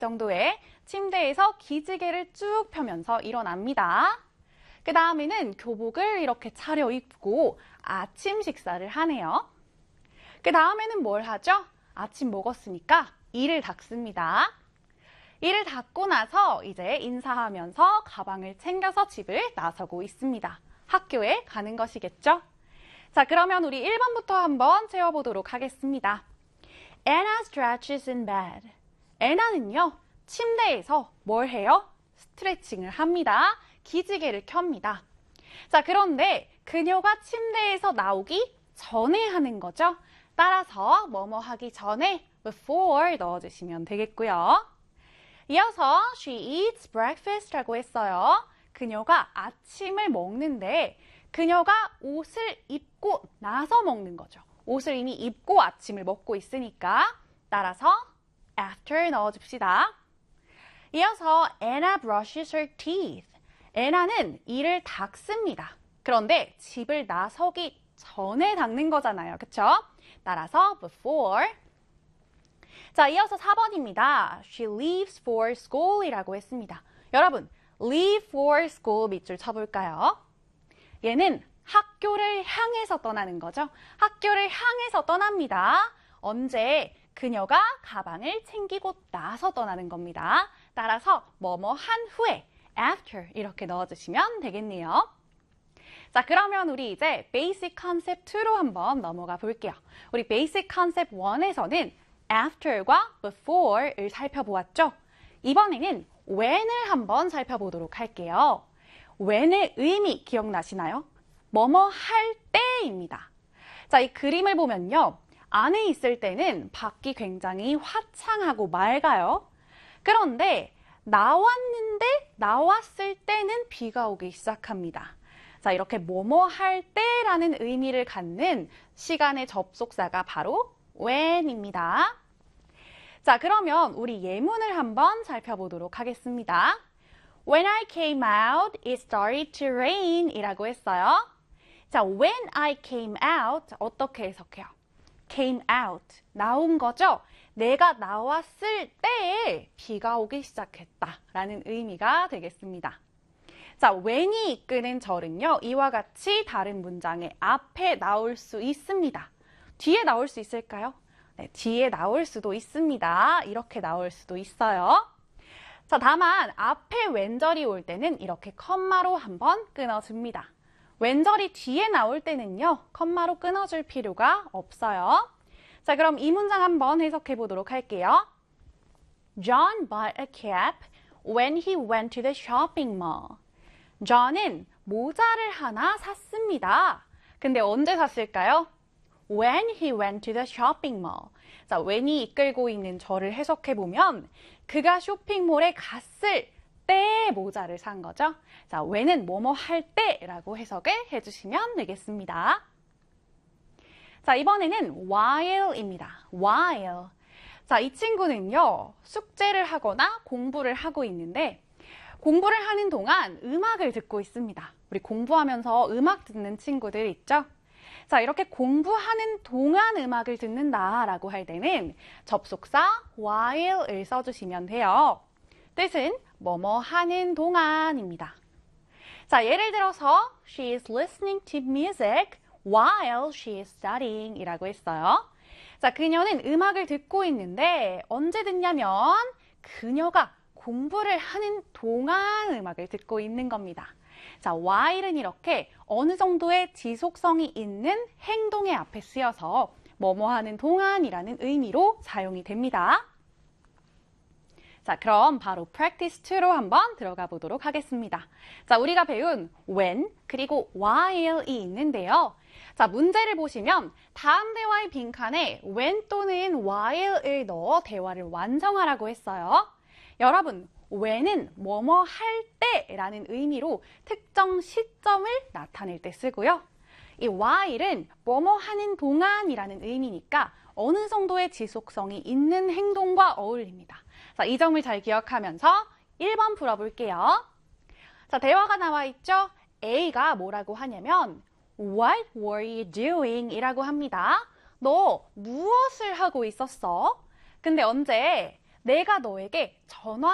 정도의 침대에서 기지개를 쭉 펴면서 일어납니다. 그 다음에는 교복을 이렇게 차려입고 아침 식사를 하네요. 그 다음에는 뭘 하죠? 아침 먹었으니까 이를 닦습니다. 이를 닦고 나서 이제 인사하면서 가방을 챙겨서 집을 나서고 있습니다. 학교에 가는 것이겠죠? 자, 그러면 우리 1번부터 한번 채워보도록 하겠습니다. Anna stretches in bed. 애나는요, 침대에서 뭘 해요? 스트레칭을 합니다. 기지개를 켭니다. 자, 그런데 그녀가 침대에서 나오기 전에 하는 거죠. 따라서 뭐뭐 하기 전에 before 넣어주시면 되겠고요. 이어서 she eats breakfast라고 했어요. 그녀가 아침을 먹는데 그녀가 옷을 입고 나서 먹는 거죠. 옷을 이미 입고 아침을 먹고 있으니까 따라서 after 넣어줍시다. 이어서 Anna brushes her teeth. 애나는 이를 닦습니다. 그런데 집을 나서기 전에 닦는 거잖아요. 그쵸? 따라서 before. 자, 이어서 4번입니다. She leaves for school 이라고 했습니다. 여러분, leave for school 밑줄 쳐볼까요? 얘는 학교를 향해서 떠나는 거죠. 학교를 향해서 떠납니다. 언제? 그녀가 가방을 챙기고 나서 떠나는 겁니다. 따라서 뭐뭐 한 후에 after 이렇게 넣어주시면 되겠네요. 자, 그러면 우리 이제 Basic Concept 2로 한번 넘어가 볼게요. 우리 Basic Concept 1에서는 after과 before를 살펴보았죠. 이번에는 when을 한번 살펴보도록 할게요. when의 의미 기억나시나요? 뭐뭐 할 때입니다. 자, 이 그림을 보면요. 안에 있을 때는 밖이 굉장히 화창하고 맑아요. 그런데 나왔을 때는 비가 오기 시작합니다. 자, 이렇게 뭐뭐 할 때라는 의미를 갖는 시간의 접속사가 바로 when입니다. 자, 그러면 우리 예문을 한번 살펴보도록 하겠습니다. When I came out, it started to rain 이라고 했어요. 자, when I came out 어떻게 해석해요? came out, 나온 거죠? 내가 나왔을 때에 비가 오기 시작했다라는 의미가 되겠습니다. 자, when이 이끄는 절은요, 이와 같이 다른 문장의 앞에 나올 수 있습니다. 뒤에 나올 수 있을까요? 네, 뒤에 나올 수도 있습니다. 이렇게 나올 수도 있어요. 자, 다만 앞에 왼절이 올 때는 이렇게 컴마로 한번 끊어줍니다. 왼절이 뒤에 나올 때는요, 컴마로 끊어줄 필요가 없어요. 자, 그럼 이 문장 한번 해석해 보도록 할게요. John bought a cap when he went to the shopping mall. John은 모자를 하나 샀습니다. 근데 언제 샀을까요? When he went to the shopping mall. 자, when이 이끌고 있는 절을 해석해 보면 그가 쇼핑몰에 갔을 때 모자를 산 거죠. 자, when은 뭐뭐 할 때라고 해석을 해주시면 되겠습니다. 자, 이번에는 while입니다. while. 자, 이 친구는요, 숙제를 하거나 공부를 하고 있는데 공부를 하는 동안 음악을 듣고 있습니다. 우리 공부하면서 음악 듣는 친구들 있죠? 자, 이렇게 공부하는 동안 음악을 듣는다라고 할 때는 접속사 while을 써주시면 돼요. 뜻은 뭐뭐 하는 동안입니다. 자, 예를 들어서 She is listening to music while she is studying 이라고 했어요. 자, 그녀는 음악을 듣고 있는데 언제 듣냐면 그녀가 공부를 하는 동안 음악을 듣고 있는 겁니다. 자, while은 이렇게 어느 정도의 지속성이 있는 행동의 앞에 쓰여서 뭐뭐 하는 동안이라는 의미로 사용이 됩니다. 자, 그럼 바로 practice 2로 한번 들어가 보도록 하겠습니다. 자, 우리가 배운 when 그리고 while이 있는데요. 자, 문제를 보시면 다음 대화의 빈칸에 when 또는 while을 넣어 대화를 완성하라고 했어요. 여러분, when은 뭐뭐 할 때라는 의미로 특정 시점을 나타낼 때 쓰고요. 이 while은 뭐뭐 하는 동안이라는 의미니까 어느 정도의 지속성이 있는 행동과 어울립니다. 자, 이 점을 잘 기억하면서 1번 풀어볼게요. 자, 대화가 나와 있죠? A가 뭐라고 하냐면 What were you doing? 이라고 합니다. 너 무엇을 하고 있었어? 근데 언제? 내가 너에게 전화